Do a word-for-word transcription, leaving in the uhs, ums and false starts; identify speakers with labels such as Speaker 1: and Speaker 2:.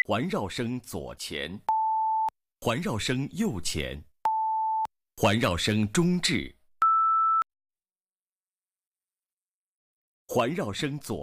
Speaker 1: 环绕声左前，环绕声右前，环绕声中置，环绕声左。